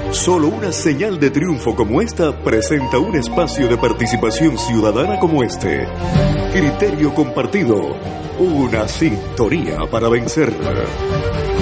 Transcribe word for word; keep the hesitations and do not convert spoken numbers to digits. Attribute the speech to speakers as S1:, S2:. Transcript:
S1: Solo una señal de triunfo como esta presenta un espacio de participación ciudadana como este. Criterio compartido, una sintonía para vencer.